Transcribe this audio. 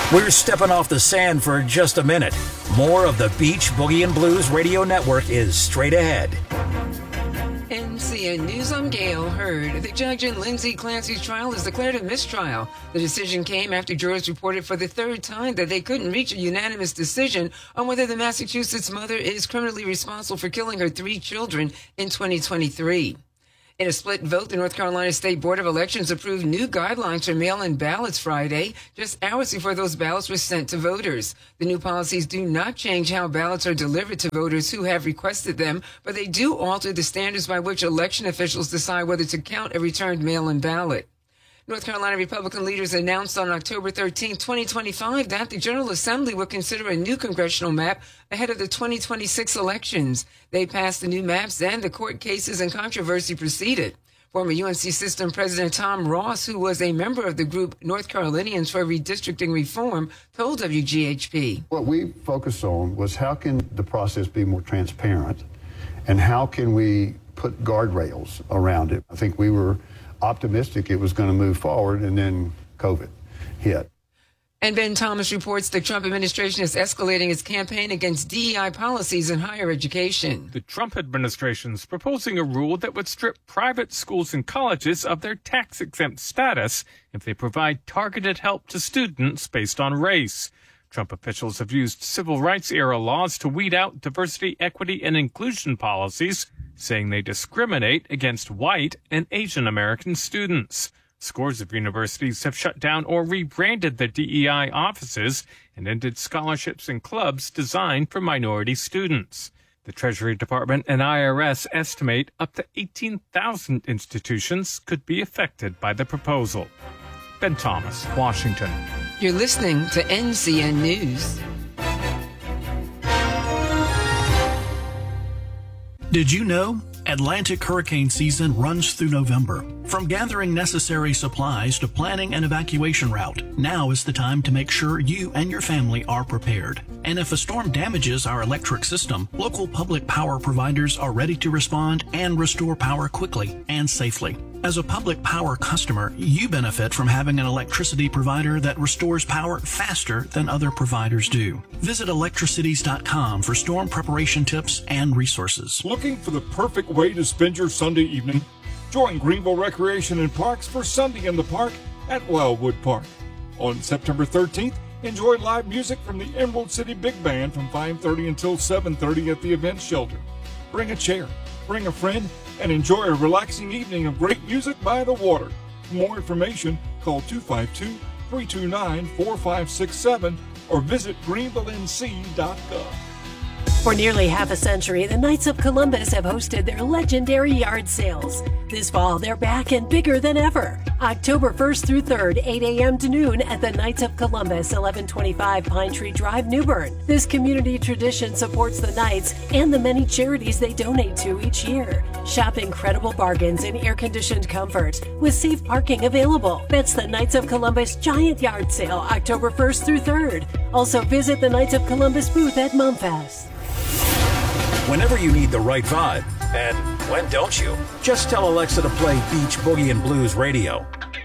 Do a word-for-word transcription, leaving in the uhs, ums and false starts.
We're stepping off the sand for just a minute. More of the Beach Boogie and Blues Radio Network is straight ahead. N C N News, I'm Gail Hurd. The judge in Lindsay Clancy's trial is declared a mistrial. The decision came after jurors reported for the third time that they couldn't reach a unanimous decision on whether the Massachusetts mother is criminally responsible for killing her three children in twenty twenty-three. In a split vote, the North Carolina State Board of Elections approved new guidelines for mail-in ballots Friday, just hours before those ballots were sent to voters. The new policies do not change how ballots are delivered to voters who have requested them, but they do alter the standards by which election officials decide whether to count a returned mail-in ballot. North Carolina Republican leaders announced on October thirteenth, twenty twenty-five, that the General Assembly would consider a new congressional map ahead of the twenty twenty-six elections. They passed the new maps and the court cases and controversy proceeded. Former U N C System President Tom Ross, who was a member of the group North Carolinians for Redistricting Reform, told W G H P. What we focused on was how can the process be more transparent and how can we put guardrails around it. I think we were optimistic it was going to move forward, and then COVID hit. And Ben Thomas reports the Trump administration is escalating its campaign against D E I policies in higher education. The Trump administration is proposing a rule that would strip private schools and colleges of their tax-exempt status if they provide targeted help to students based on race. Trump officials have used civil rights-era laws to weed out diversity, equity, and inclusion policies, saying they discriminate against white and Asian American students. Scores of universities have shut down or rebranded their D E I offices and ended scholarships and clubs designed for minority students. The Treasury Department and I R S estimate up to eighteen thousand institutions could be affected by the proposal. Ben Thomas, Washington. You're listening to N C N News. Did you know? Atlantic hurricane season runs through November. From gathering necessary supplies to planning an evacuation route, now is the time to make sure you and your family are prepared. And if a storm damages our electric system, local public power providers are ready to respond and restore power quickly and safely. As a public power customer, you benefit from having an electricity provider that restores power faster than other providers do. Visit electricities dot com for storm preparation tips and resources. Looking for the perfect way to spend your Sunday evening? Join Greenville Recreation and Parks for Sunday in the Park at Wildwood Park. On September thirteenth, enjoy live music from the Emerald City Big Band from five thirty until seven thirty at the event shelter. Bring a chair, bring a friend, and enjoy a relaxing evening of great music by the water. For more information, call two five two, three two nine, four five six seven or visit greenville n c dot gov. For nearly half a century, the Knights of Columbus have hosted their legendary yard sales. This fall, they're back and bigger than ever. October first through third, eight a.m. to noon at the Knights of Columbus, eleven twenty-five Pine Tree Drive, New Bern. This community tradition supports the Knights and the many charities they donate to each year. Shop incredible bargains in air-conditioned comfort with safe parking available. That's the Knights of Columbus Giant Yard Sale, October first through third. Also visit the Knights of Columbus booth at Mumfest. Whenever you need the right vibe, and when don't you? Just tell Alexa to play Beach Boogie and Blues Radio.